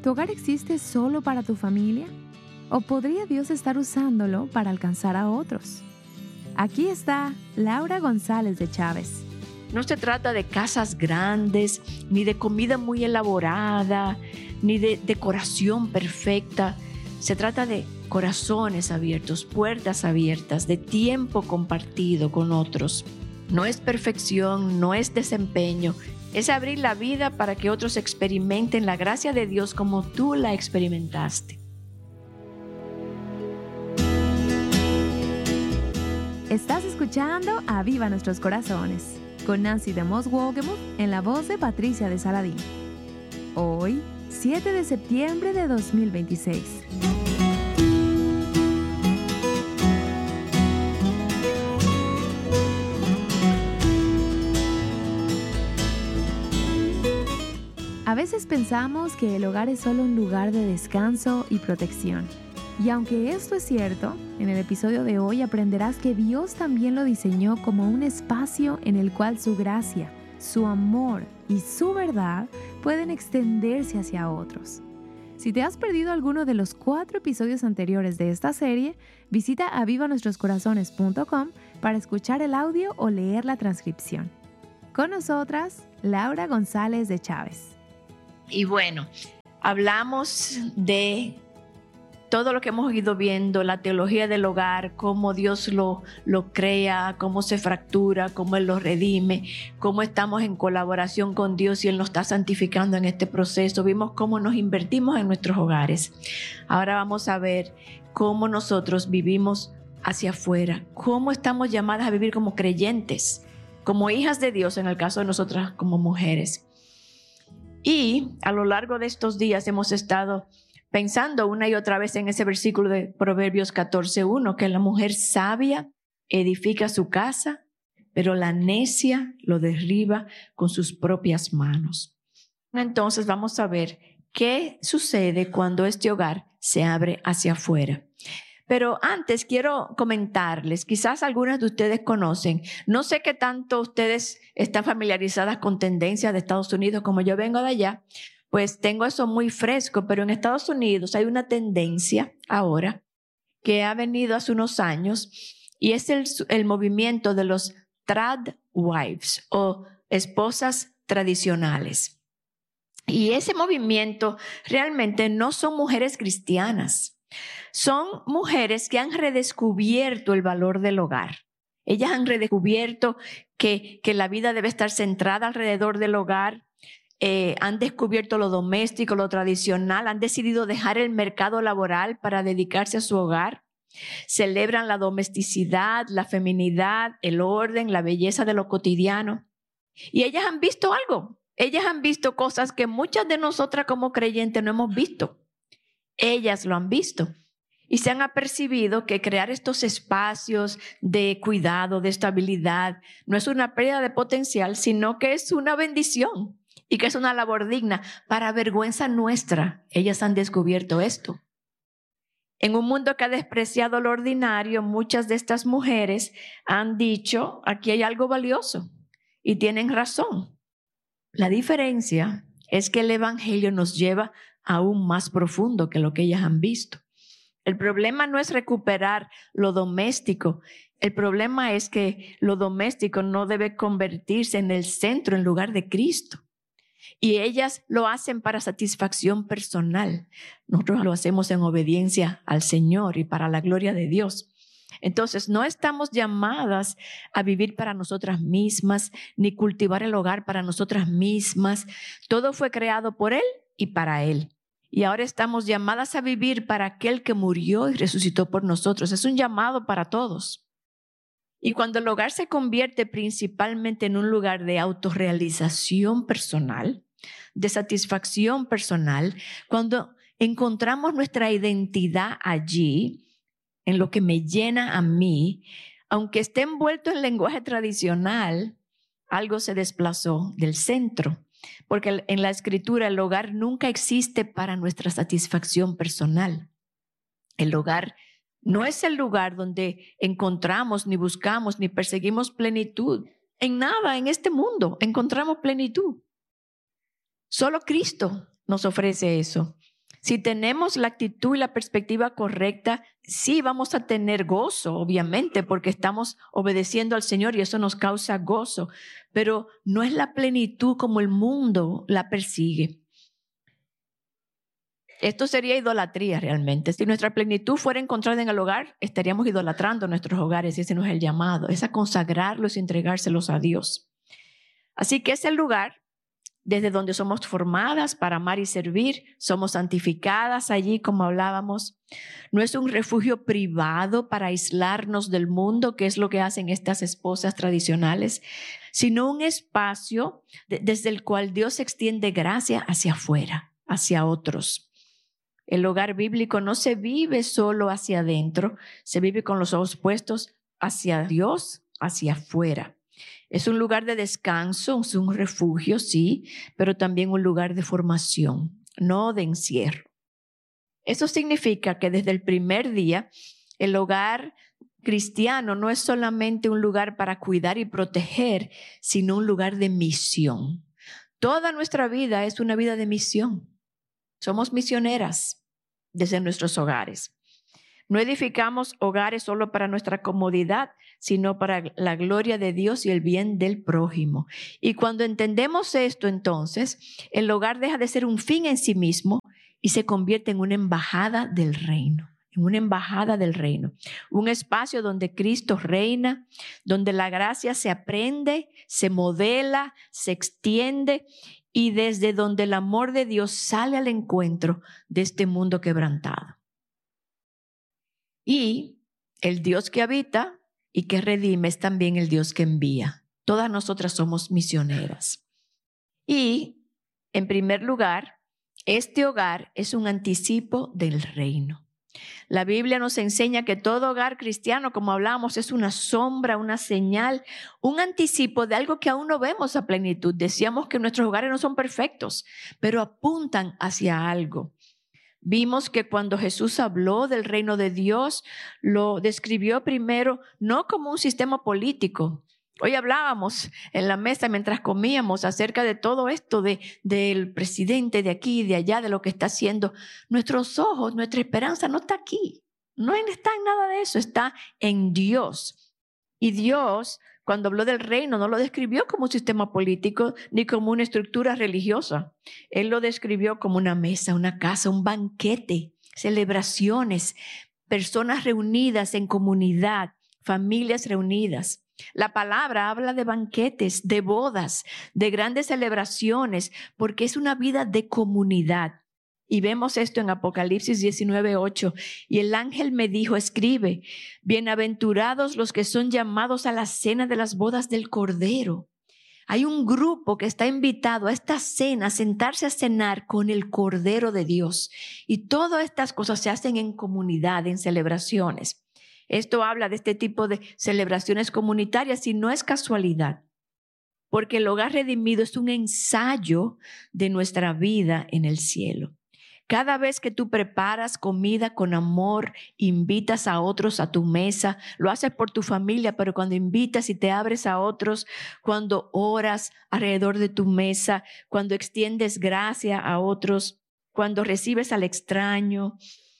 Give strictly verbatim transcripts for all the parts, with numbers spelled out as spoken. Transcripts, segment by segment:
¿Tu hogar existe solo para tu familia? ¿O podría Dios estar usándolo para alcanzar a otros? Aquí está Laura González de Chávez. No se trata de casas grandes, ni de comida muy elaborada, ni de decoración perfecta. Se trata de corazones abiertos, puertas abiertas, de tiempo compartido con otros. No es perfección, no es desempeño, es abrir la vida para que otros experimenten la gracia de Dios como tú la experimentaste. Estás escuchando Aviva Nuestros Corazones, con Nancy de Moss Wolgemuth en la voz de Patricia de Saladín. Hoy, siete de septiembre de dos mil veintiséis. A veces pensamos que el hogar es solo un lugar de descanso y protección. Y aunque esto es cierto, en el episodio de hoy aprenderás que Dios también lo diseñó como un espacio en el cual su gracia, su amor y su verdad pueden extenderse hacia otros. Si te has perdido alguno de los cuatro episodios anteriores de esta serie, visita aviva nuestros corazones punto com para escuchar el audio o leer la transcripción. Con nosotras, Laura González de Chávez. Y bueno, hablamos de todo lo que hemos ido viendo, la teología del hogar, cómo Dios lo, lo crea, cómo se fractura, cómo Él lo redime, cómo estamos en colaboración con Dios y Él nos está santificando en este proceso. Vimos cómo nos invertimos en nuestros hogares. Ahora vamos a ver cómo nosotros vivimos hacia afuera, cómo estamos llamadas a vivir como creyentes, como hijas de Dios, en el caso de nosotras como mujeres. Y a lo largo de estos días hemos estado pensando una y otra vez en ese versículo de Proverbios catorce uno, que la mujer sabia edifica su casa, pero la necia lo derriba con sus propias manos. Entonces vamos a ver qué sucede cuando este hogar se abre hacia afuera. Pero antes quiero comentarles, quizás algunas de ustedes conocen, no sé qué tanto ustedes están familiarizadas con tendencias de Estados Unidos, como yo vengo de allá, pues tengo eso muy fresco, pero en Estados Unidos hay una tendencia ahora que ha venido hace unos años y es el, el movimiento de los trad wives o esposas tradicionales. Y ese movimiento realmente no son mujeres cristianas. Son mujeres que han redescubierto el valor del hogar. Ellas han redescubierto que, que la vida debe estar centrada alrededor del hogar. Eh, han descubierto lo doméstico, lo tradicional. Han decidido dejar el mercado laboral para dedicarse a su hogar. Celebran la domesticidad, la feminidad, el orden, la belleza de lo cotidiano. Y ellas han visto algo. Ellas han visto cosas que muchas de nosotras como creyentes no hemos visto. Ellas lo han visto y se han apercibido que crear estos espacios de cuidado, de estabilidad, no es una pérdida de potencial, sino que es una bendición y que es una labor digna. Para vergüenza nuestra, ellas han descubierto esto. En un mundo que ha despreciado lo ordinario, muchas de estas mujeres han dicho, aquí hay algo valioso, y tienen razón. La diferencia es que el evangelio nos lleva aún más profundo que lo que ellas han visto. El problema no es recuperar lo doméstico. El problema es que lo doméstico no debe convertirse en el centro en lugar de Cristo. Y ellas lo hacen para satisfacción personal. Nosotros lo hacemos en obediencia al Señor y para la gloria de Dios. Entonces, no estamos llamadas a vivir para nosotras mismas, ni cultivar el hogar para nosotras mismas. Todo fue creado por Él y para Él. Y ahora estamos llamadas a vivir para aquel que murió y resucitó por nosotros. Es un llamado para todos. Y cuando el hogar se convierte principalmente en un lugar de autorrealización personal, de satisfacción personal, cuando encontramos nuestra identidad allí, en lo que me llena a mí, aunque esté envuelto en lenguaje tradicional, algo se desplazó del centro. Porque en la Escritura el hogar nunca existe para nuestra satisfacción personal. El hogar no es el lugar donde encontramos, ni buscamos, ni perseguimos plenitud. En nada en este mundo encontramos plenitud. Solo Cristo nos ofrece eso. Si tenemos la actitud y la perspectiva correcta, sí vamos a tener gozo, obviamente, porque estamos obedeciendo al Señor y eso nos causa gozo, pero no es la plenitud como el mundo la persigue. Esto sería idolatría realmente. Si nuestra plenitud fuera encontrada en el hogar, estaríamos idolatrando nuestros hogares y ese no es el llamado. Es a consagrarlos y entregárselos a Dios. Así que es el lugar desde donde somos formadas para amar y servir. Somos santificadas allí, como hablábamos. No es un refugio privado para aislarnos del mundo, que es lo que hacen estas esposas tradicionales, sino un espacio de, desde el cual Dios extiende gracia hacia afuera, hacia otros. El hogar bíblico no se vive solo hacia adentro, se vive con los ojos puestos hacia Dios, hacia afuera. Es un lugar de descanso, es un refugio, sí, pero también un lugar de formación, no de encierro. Eso significa que desde el primer día, el hogar cristiano no es solamente un lugar para cuidar y proteger, sino un lugar de misión. Toda nuestra vida es una vida de misión. Somos misioneras desde nuestros hogares. No edificamos hogares solo para nuestra comodidad, sino para la gloria de Dios y el bien del prójimo. Y cuando entendemos esto, entonces, el hogar deja de ser un fin en sí mismo y se convierte en una embajada del reino, en una embajada del reino. Un espacio donde Cristo reina, donde la gracia se aprende, se modela, se extiende y desde donde el amor de Dios sale al encuentro de este mundo quebrantado. Y el Dios que habita y que redime es también el Dios que envía. Todas nosotras somos misioneras. Y, en primer lugar, este hogar es un anticipo del reino. La Biblia nos enseña que todo hogar cristiano, como hablamos, es una sombra, una señal, un anticipo de algo que aún no vemos a plenitud. Decíamos que nuestros hogares no son perfectos, pero apuntan hacia algo. Vimos que cuando Jesús habló del reino de Dios, lo describió primero no como un sistema político. Hoy hablábamos en la mesa mientras comíamos acerca de todo esto de, del presidente de aquí y de allá, de lo que está haciendo. Nuestros ojos, nuestra esperanza no está aquí. No está en nada de eso, está en Dios. Y Dios, cuando habló del reino, no lo describió como un sistema político ni como una estructura religiosa. Él lo describió como una mesa, una casa, un banquete, celebraciones, personas reunidas en comunidad, familias reunidas. La palabra habla de banquetes, de bodas, de grandes celebraciones, porque es una vida de comunidad. Y vemos esto en Apocalipsis diecinueve ocho. Y el ángel me dijo, escribe, bienaventurados los que son llamados a la cena de las bodas del Cordero. Hay un grupo que está invitado a esta cena, a sentarse a cenar con el Cordero de Dios. Y todas estas cosas se hacen en comunidad, en celebraciones. Esto habla de este tipo de celebraciones comunitarias y no es casualidad, porque el hogar redimido es un ensayo de nuestra vida en el cielo. Cada vez que tú preparas comida con amor, invitas a otros a tu mesa, lo haces por tu familia, pero cuando invitas y te abres a otros, cuando oras alrededor de tu mesa, cuando extiendes gracia a otros, cuando recibes al extraño,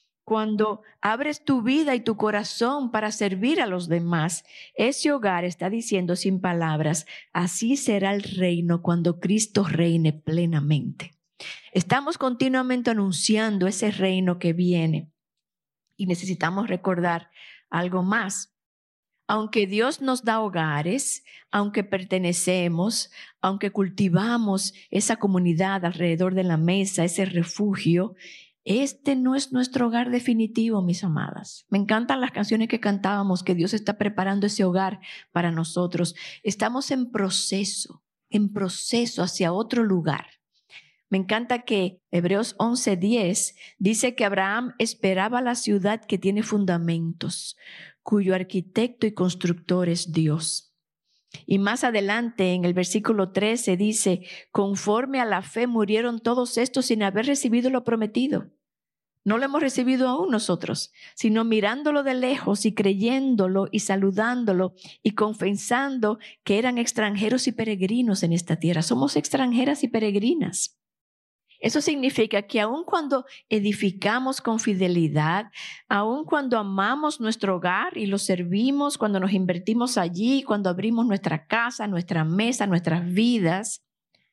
cuando abres tu vida y tu corazón para servir a los demás, ese hogar está diciendo sin palabras, así será el reino cuando Cristo reine plenamente. Estamos continuamente anunciando ese reino que viene y necesitamos recordar algo más. Aunque Dios nos da hogares, aunque pertenecemos, aunque cultivamos esa comunidad alrededor de la mesa, ese refugio, este no es nuestro hogar definitivo, mis amadas. Me encantan las canciones que cantábamos, que Dios está preparando ese hogar para nosotros. Estamos en proceso, en proceso hacia otro lugar. Me encanta que Hebreos once diez dice que Abraham esperaba la ciudad que tiene fundamentos, cuyo arquitecto y constructor es Dios. Y más adelante en el versículo trece dice, conforme a la fe murieron todos estos sin haber recibido lo prometido. No lo hemos recibido aún nosotros, sino mirándolo de lejos y creyéndolo y saludándolo y confesando que eran extranjeros y peregrinos en esta tierra. Somos extranjeras y peregrinas. Eso significa que aun cuando edificamos con fidelidad, aun cuando amamos nuestro hogar y lo servimos, cuando nos invertimos allí, cuando abrimos nuestra casa, nuestra mesa, nuestras vidas,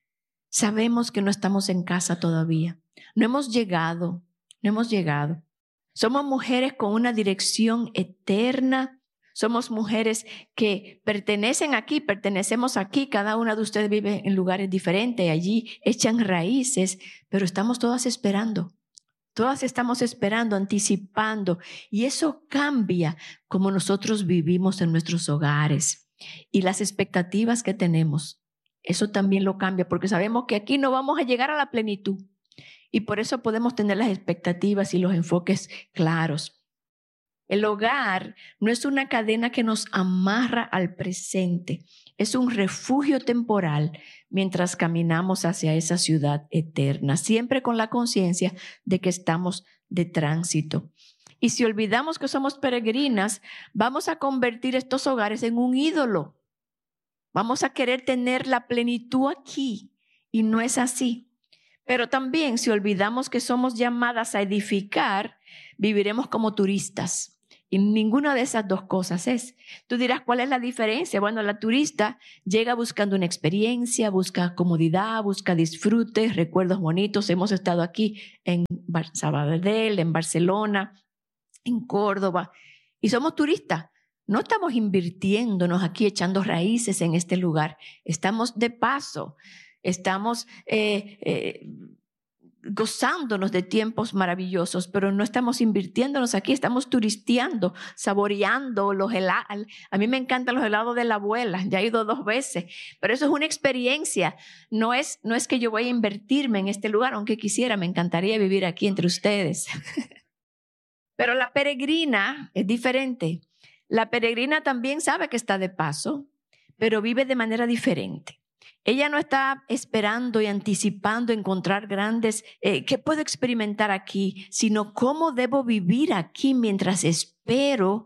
sabemos que no estamos en casa todavía. No hemos llegado, no hemos llegado. Somos mujeres con una dirección eterna. Somos mujeres que pertenecen aquí, pertenecemos aquí. Cada una de ustedes vive en lugares diferentes. Allí echan raíces, pero estamos todas esperando. Todas estamos esperando, anticipando. Y eso cambia como nosotros vivimos en nuestros hogares. Y las expectativas que tenemos, eso también lo cambia, porque sabemos que aquí no vamos a llegar a la plenitud. Y por eso podemos tener las expectativas y los enfoques claros. El hogar no es una cadena que nos amarra al presente, es un refugio temporal mientras caminamos hacia esa ciudad eterna, siempre con la conciencia de que estamos de tránsito. Y si olvidamos que somos peregrinas, vamos a convertir estos hogares en un ídolo. Vamos a querer tener la plenitud aquí y no es así. Pero también si olvidamos que somos llamadas a edificar, viviremos como turistas. Y ninguna de esas dos cosas es. Tú dirás, ¿cuál es la diferencia? Bueno, la turista llega buscando una experiencia, busca comodidad, busca disfrute, recuerdos bonitos. Hemos estado aquí en Sabadell, en Barcelona, en Córdoba, y somos turistas. No estamos invirtiéndonos aquí, echando raíces en este lugar. Estamos de paso, estamos eh, eh, gozándonos de tiempos maravillosos, pero no estamos invirtiéndonos aquí, estamos turisteando, saboreando los helados. A mí me encantan los helados de la abuela, ya he ido dos veces, pero eso es una experiencia. No es, no es que yo voy a invertirme en este lugar, aunque quisiera, me encantaría vivir aquí entre ustedes. Pero la peregrina es diferente. La peregrina también sabe que está de paso, pero vive de manera diferente. Ella no está esperando y anticipando encontrar grandes, eh, ¿qué puedo experimentar aquí? Sino cómo debo vivir aquí mientras espero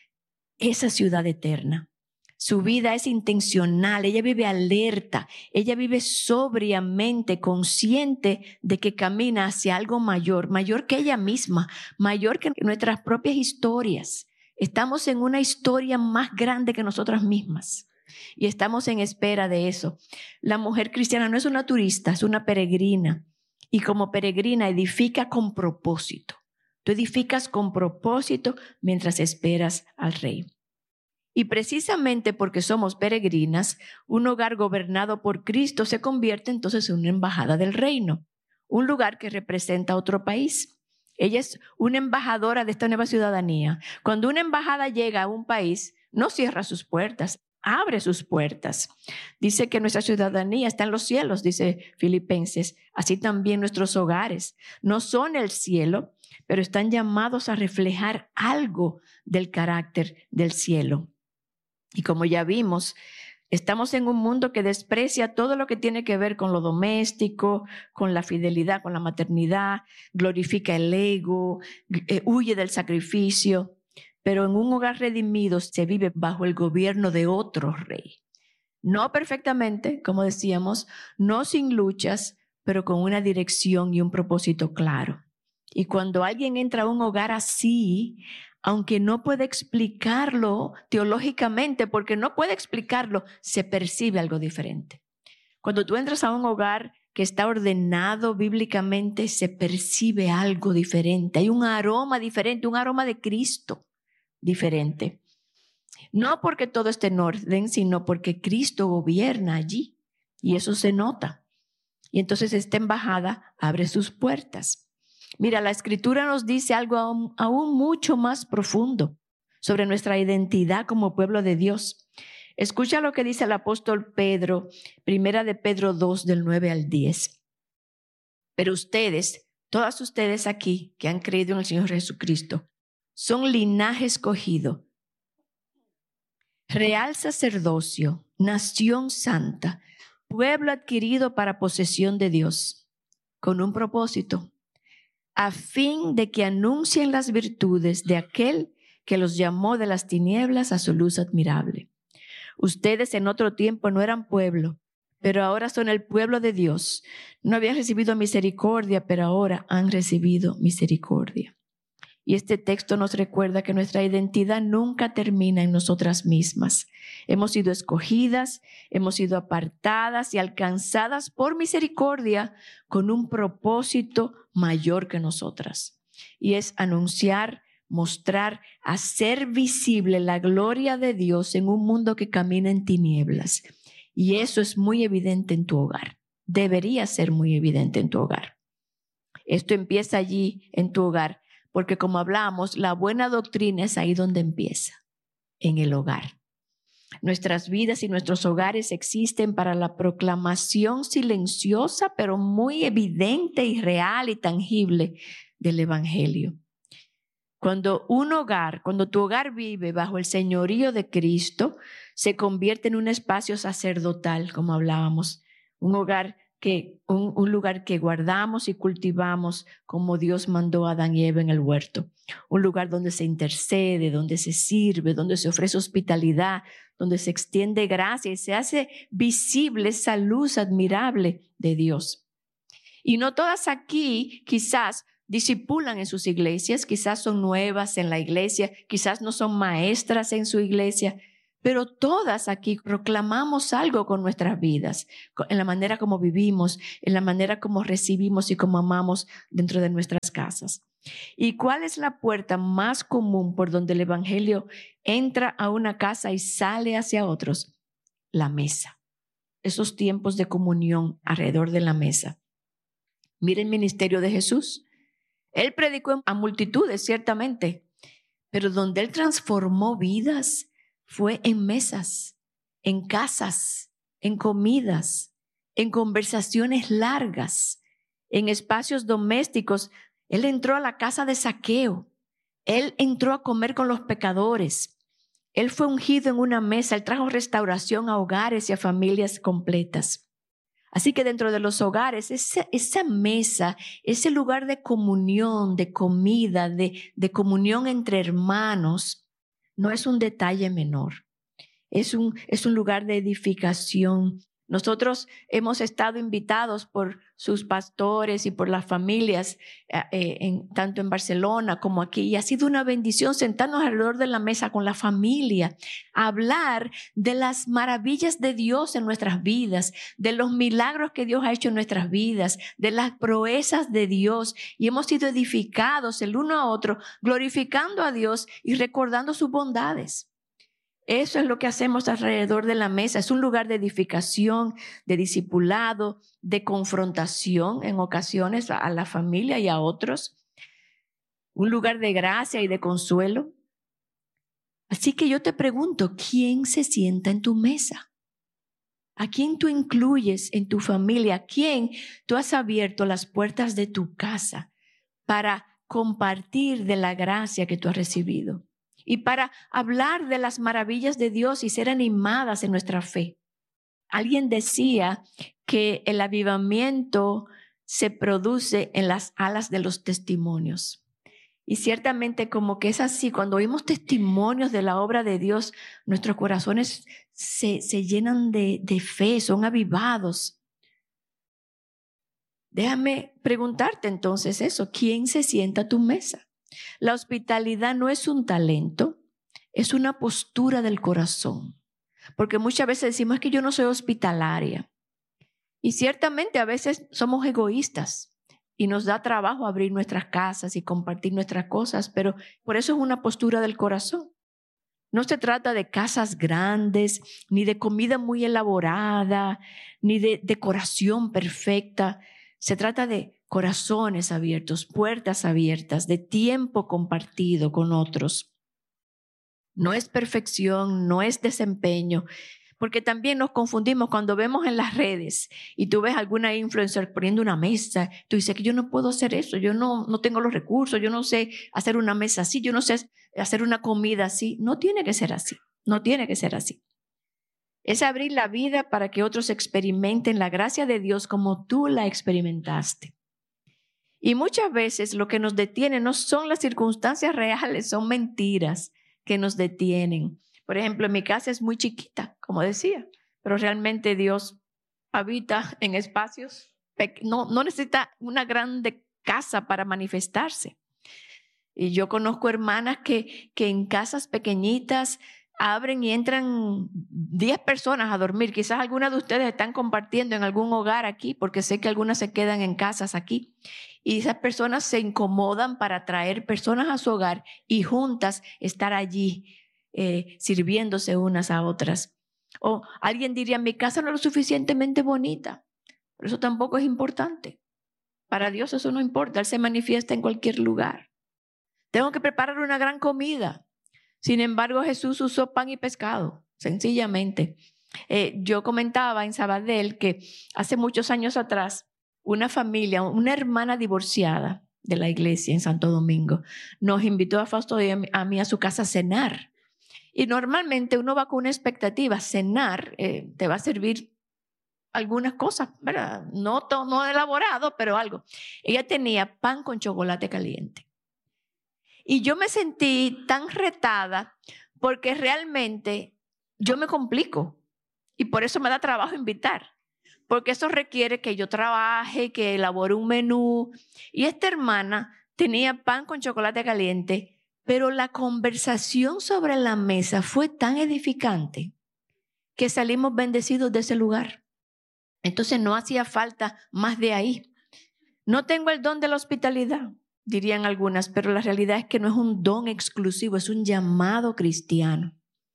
esa ciudad eterna. Su vida es intencional, ella vive alerta, ella vive sobriamente, consciente de que camina hacia algo mayor, mayor que ella misma, mayor que nuestras propias historias. Estamos en una historia más grande que nosotras mismas. Y estamos en espera de eso. La mujer cristiana no es una turista, es una peregrina. Y como peregrina edifica con propósito. Tú edificas con propósito mientras esperas al Rey. Y precisamente porque somos peregrinas, un hogar gobernado por Cristo se convierte entonces en una embajada del reino. Un lugar que representa a otro país. Ella es una embajadora de esta nueva ciudadanía. Cuando una embajada llega a un país, no cierra sus puertas. Abre sus puertas. Dice que nuestra ciudadanía está en los cielos, dice Filipenses. Así también nuestros hogares. No son el cielo, pero están llamados a reflejar algo del carácter del cielo. Y como ya vimos, estamos en un mundo que desprecia todo lo que tiene que ver con lo doméstico, con la fidelidad, con la maternidad, glorifica el ego, eh, huye del sacrificio. Pero en un hogar redimido se vive bajo el gobierno de otro rey. No perfectamente, como decíamos, no sin luchas, pero con una dirección y un propósito claro. Y cuando alguien entra a un hogar así, aunque no puede explicarlo teológicamente, porque no puede explicarlo, se percibe algo diferente. Cuando tú entras a un hogar que está ordenado bíblicamente, se percibe algo diferente. Hay un aroma diferente, un aroma de Cristo diferente. No porque todo esté en orden, sino porque Cristo gobierna allí. Y eso se nota. Y entonces esta embajada abre sus puertas. Mira, la Escritura nos dice algo aún, aún mucho más profundo sobre nuestra identidad como pueblo de Dios. Escucha lo que dice el apóstol Pedro, primera de Pedro dos, del nueve al diez. Pero ustedes, todas ustedes aquí que han creído en el Señor Jesucristo, son linaje escogido, real sacerdocio, nación santa, pueblo adquirido para posesión de Dios, con un propósito, a fin de que anuncien las virtudes de aquel que los llamó de las tinieblas a su luz admirable. Ustedes en otro tiempo no eran pueblo, pero ahora son el pueblo de Dios. No habían recibido misericordia, pero ahora han recibido misericordia. Y este texto nos recuerda que nuestra identidad nunca termina en nosotras mismas. Hemos sido escogidas, hemos sido apartadas y alcanzadas por misericordia con un propósito mayor que nosotras. Y es anunciar, mostrar, hacer visible la gloria de Dios en un mundo que camina en tinieblas. Y eso es muy evidente en tu hogar. Debería ser muy evidente en tu hogar. Esto empieza allí en tu hogar. Porque como hablamos, la buena doctrina es ahí donde empieza, en el hogar. Nuestras vidas y nuestros hogares existen para la proclamación silenciosa, pero muy evidente y real y tangible del Evangelio. Cuando un hogar, cuando tu hogar vive bajo el señorío de Cristo, se convierte en un espacio sacerdotal, como hablábamos, un hogar que un, un lugar que guardamos y cultivamos como Dios mandó a Adán y Eva en el huerto. Un lugar donde se intercede, donde se sirve, donde se ofrece hospitalidad, donde se extiende gracia y se hace visible esa luz admirable de Dios. Y no todas aquí quizás discipulan en sus iglesias, quizás son nuevas en la iglesia, quizás no son maestras en su iglesia, pero todas aquí proclamamos algo con nuestras vidas, en la manera como vivimos, en la manera como recibimos y como amamos dentro de nuestras casas. ¿Y cuál es la puerta más común por donde el Evangelio entra a una casa y sale hacia otros? La mesa. Esos tiempos de comunión alrededor de la mesa. Mira el ministerio de Jesús. Él predicó a multitudes, ciertamente, pero donde Él transformó vidas fue en mesas, en casas, en comidas, en conversaciones largas, en espacios domésticos. Él entró a la casa de Zaqueo. Él entró a comer con los pecadores. Él fue ungido en una mesa. Él trajo restauración a hogares y a familias completas. Así que dentro de los hogares, esa, esa mesa, ese lugar de comunión, de comida, de, de comunión entre hermanos, no es un detalle menor. Es un, es un lugar de edificación. Nosotros hemos estado invitados por sus pastores y por las familias, eh, en, tanto en Barcelona como aquí, y ha sido una bendición sentarnos alrededor de la mesa con la familia, a hablar de las maravillas de Dios en nuestras vidas, de los milagros que Dios ha hecho en nuestras vidas, de las proezas de Dios, y hemos sido edificados el uno a otro, glorificando a Dios y recordando sus bondades. Eso es lo que hacemos alrededor de la mesa. Es un lugar de edificación, de discipulado, de confrontación en ocasiones a la familia y a otros. Un lugar de gracia y de consuelo. Así que yo te pregunto, ¿quién se sienta en tu mesa? ¿A quién tú incluyes en tu familia? ¿A quién tú has abierto las puertas de tu casa para compartir de la gracia que tú has recibido? Y para hablar de las maravillas de Dios y ser animadas en nuestra fe. Alguien decía que el avivamiento se produce en las alas de los testimonios. Y ciertamente como que es así, cuando oímos testimonios de la obra de Dios, nuestros corazones se, se llenan de, de fe, son avivados. Déjame preguntarte entonces eso, ¿quién se sienta a tu mesa? La hospitalidad no es un talento, es una postura del corazón. Porque muchas veces decimos es que yo no soy hospitalaria. Y ciertamente a veces somos egoístas y nos da trabajo abrir nuestras casas y compartir nuestras cosas, pero por eso es una postura del corazón. No se trata de casas grandes, ni de comida muy elaborada, ni de decoración perfecta. Se trata de corazones abiertos, puertas abiertas, de tiempo compartido con otros. No es perfección, no es desempeño, porque también nos confundimos cuando vemos en las redes y tú ves alguna influencer poniendo una mesa, tú dices que yo no puedo hacer eso, yo no, no tengo los recursos, yo no sé hacer una mesa así, yo no sé hacer una comida así. No tiene que ser así, no tiene que ser así. Es abrir la vida para que otros experimenten la gracia de Dios como tú la experimentaste. Y muchas veces lo que nos detiene no son las circunstancias reales, son mentiras que nos detienen. Por ejemplo, en mi casa es muy chiquita, como decía, pero realmente Dios habita en espacios, no, no necesita una grande casa para manifestarse. Y yo conozco hermanas que, que en casas pequeñitas abren y entran diez personas a dormir. Quizás algunas de ustedes están compartiendo en algún hogar aquí, porque sé que algunas se quedan en casas aquí. Y esas personas se incomodan para traer personas a su hogar y juntas estar allí eh, sirviéndose unas a otras. O alguien diría, mi casa no es lo suficientemente bonita, pero eso tampoco es importante. Para Dios eso no importa, Él se manifiesta en cualquier lugar. Tengo que preparar una gran comida. Sin embargo, Jesús usó pan y pescado, sencillamente. Eh, yo comentaba en Sabadell que hace muchos años atrás, una familia, una hermana divorciada de la iglesia en Santo Domingo, nos invitó a Fausto y a mí a su casa a cenar. Y normalmente uno va con una expectativa, cenar, eh, te va a servir algunas cosas, ¿verdad? No, no elaborado, pero algo. Ella tenía pan con chocolate caliente. Y yo me sentí tan retada porque realmente yo me complico y por eso me da trabajo invitar. Porque eso requiere que yo trabaje, que elabore un menú. Y esta hermana tenía pan con chocolate caliente, pero la conversación sobre la mesa fue tan edificante que salimos bendecidos de ese lugar. Entonces no hacía falta más de ahí. No tengo el don de la hospitalidad, dirían algunas, pero la realidad es que no es un don exclusivo, es un llamado cristiano.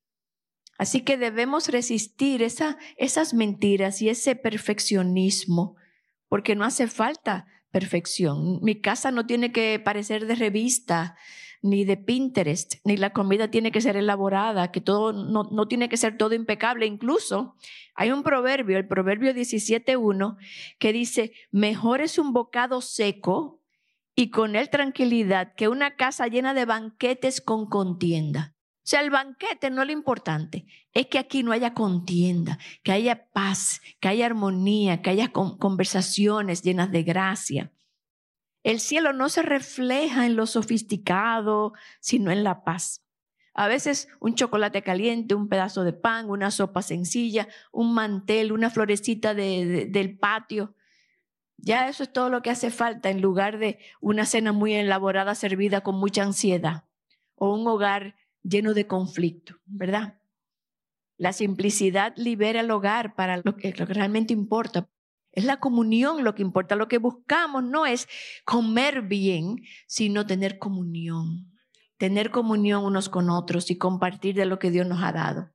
Así que debemos resistir esa, esas mentiras y ese perfeccionismo, porque no hace falta perfección. Mi casa no tiene que parecer de revista, ni de Pinterest, ni la comida tiene que ser elaborada, que todo no, no tiene que ser todo impecable. Incluso hay un proverbio, el proverbio diecisiete uno, que dice, mejor es un bocado seco y con él tranquilidad que una casa llena de banquetes con contienda. O sea, el banquete no es lo importante, es que aquí no haya contienda, que haya paz, que haya armonía, que haya conversaciones llenas de gracia. El cielo no se refleja en lo sofisticado, sino en la paz. A veces un chocolate caliente, un pedazo de pan, una sopa sencilla, un mantel, una florecita de, de, del patio. Ya eso es todo lo que hace falta en lugar de una cena muy elaborada servida con mucha ansiedad o un hogar lleno de conflicto, ¿verdad? La simplicidad libera el hogar para lo que, lo que realmente importa. Es la comunión lo que importa. Lo que buscamos no es comer bien, sino tener comunión. Tener comunión unos con otros y compartir de lo que Dios nos ha dado.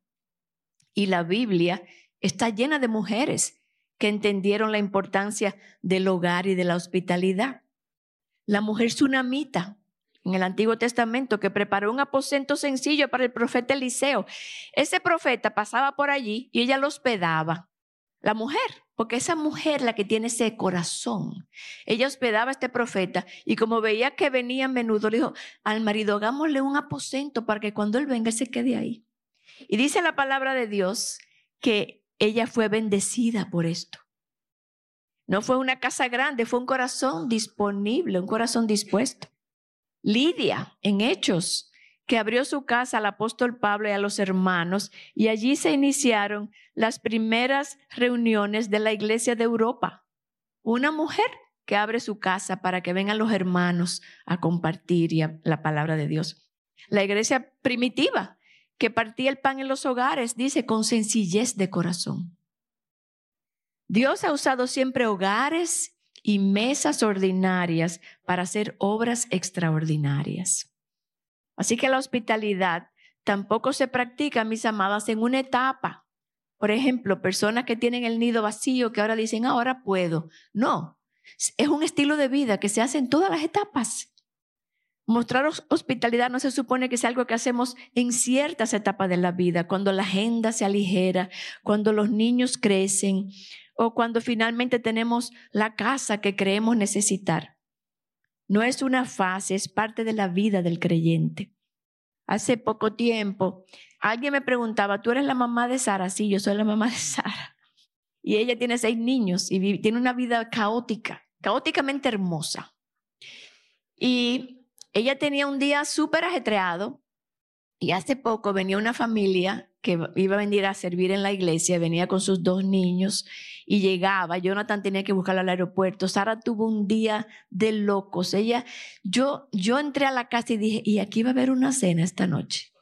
Y la Biblia está llena de mujeres que entendieron la importancia del hogar y de la hospitalidad. La mujer sunamita en el Antiguo Testamento que preparó un aposento sencillo para el profeta Eliseo. Ese profeta pasaba por allí y ella lo hospedaba. La mujer, porque esa mujer la que tiene ese corazón. Ella hospedaba a este profeta y como veía que venía a menudo, le dijo al marido, hagámosle un aposento para que cuando él venga él se quede ahí. Y dice la palabra de Dios que ella fue bendecida por esto. No fue una casa grande, fue un corazón disponible, un corazón dispuesto. Lidia, en Hechos, que abrió su casa al apóstol Pablo y a los hermanos, y allí se iniciaron las primeras reuniones de la iglesia de Europa. Una mujer que abre su casa para que vengan los hermanos a compartir la palabra de Dios. La iglesia primitiva, que partía el pan en los hogares, dice, con sencillez de corazón. Dios ha usado siempre hogares y mesas ordinarias para hacer obras extraordinarias. Así que la hospitalidad tampoco se practica, mis amadas, en una etapa. Por ejemplo, personas que tienen el nido vacío que ahora dicen, ahora puedo. No, es un estilo de vida que se hace en todas las etapas. Mostrar hospitalidad no se supone que sea algo que hacemos en ciertas etapas de la vida, cuando la agenda se aligera, cuando los niños crecen o cuando finalmente tenemos la casa que creemos necesitar. No es una fase, es parte de la vida del creyente. Hace poco tiempo, alguien me preguntaba, ¿tú eres la mamá de Sara? Sí, yo soy la mamá de Sara. Y ella tiene seis niños y vive, tiene una vida caótica, caóticamente hermosa. Y ella tenía un día súper ajetreado y hace poco venía una familia que iba a venir a servir en la iglesia, venía con sus dos niños y llegaba. Jonathan tenía que buscarlo al aeropuerto. Sara tuvo un día de locos. Ella, yo, yo entré a la casa y dije, y aquí va a haber una cena esta noche.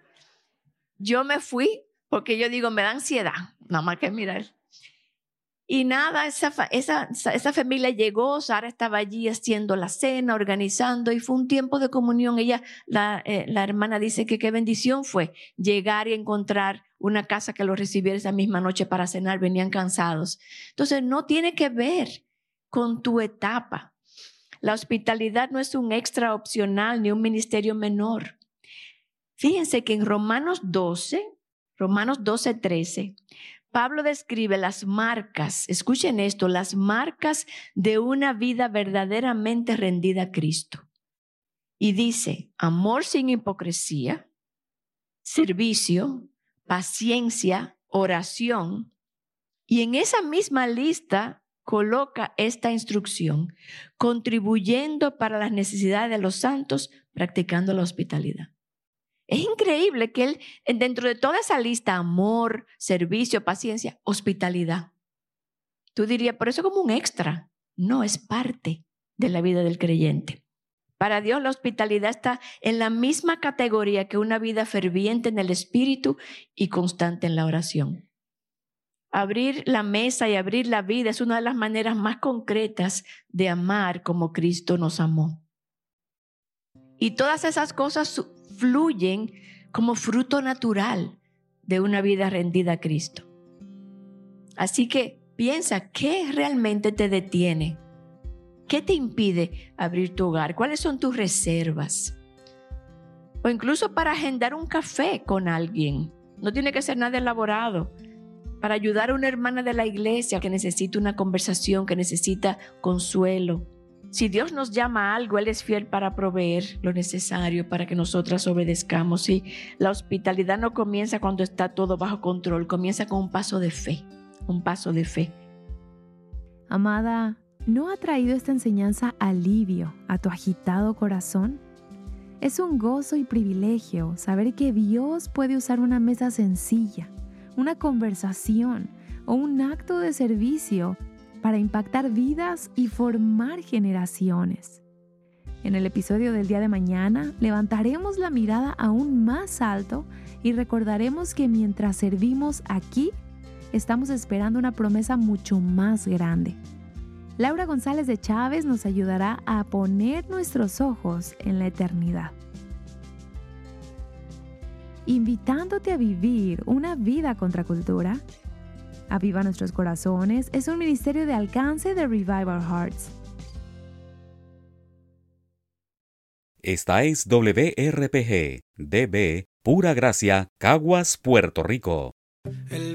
Yo me fui porque yo digo, me da ansiedad, nada más que mirar. Y nada, esa, esa, esa familia llegó, Sara estaba allí haciendo la cena, organizando, y fue un tiempo de comunión. Ella, la, eh, la hermana dice que qué bendición fue llegar y encontrar una casa que los recibiera esa misma noche para cenar, venían cansados. Entonces no tiene que ver con tu etapa. La hospitalidad no es un extra opcional ni un ministerio menor. Fíjense que en Romanos doce, Romanos doce, trece, Pablo describe las marcas, escuchen esto, las marcas de una vida verdaderamente rendida a Cristo. Y dice, amor sin hipocresía, servicio, paciencia, oración. Y en esa misma lista coloca esta instrucción, contribuyendo para las necesidades de los santos, practicando la hospitalidad. Es increíble que él, dentro de toda esa lista, amor, servicio, paciencia, hospitalidad. Tú dirías, pero eso como un extra. No, es parte de la vida del creyente. Para Dios la hospitalidad está en la misma categoría que una vida ferviente en el espíritu y constante en la oración. Abrir la mesa y abrir la vida es una de las maneras más concretas de amar como Cristo nos amó. Y todas esas cosas fluyen como fruto natural de una vida rendida a Cristo. Así que piensa, ¿qué realmente te detiene? ¿Qué te impide abrir tu hogar? ¿Cuáles son tus reservas? O incluso para agendar un café con alguien. No tiene que ser nada elaborado. Para ayudar a una hermana de la iglesia que necesita una conversación, que necesita consuelo. Si Dios nos llama a algo, Él es fiel para proveer lo necesario para que nosotras obedezcamos. Y la hospitalidad no comienza cuando está todo bajo control, comienza con un paso de fe, un paso de fe. Amada, ¿no ha traído esta enseñanza alivio a tu agitado corazón? Es un gozo y privilegio saber que Dios puede usar una mesa sencilla, una conversación o un acto de servicio para impactar vidas y formar generaciones. En el episodio del día de mañana, levantaremos la mirada aún más alto y recordaremos que mientras servimos aquí, estamos esperando una promesa mucho más grande. Laura González de Chávez nos ayudará a poner nuestros ojos en la eternidad. Invitándote a vivir una vida contracultura, Aviva Nuestros Corazones es un ministerio de alcance de Revive Our Hearts. Esta es W R P G, D B, Pura Gracia, Caguas, Puerto Rico. El